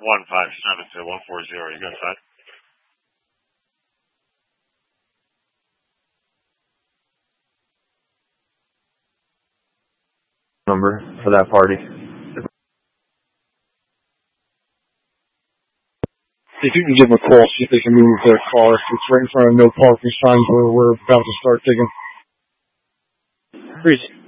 157 to 140. You got that? Number for that party. If you can give them a call, see if they can move their car. It's right in front of no parking signs where we're about to start digging. Freeze.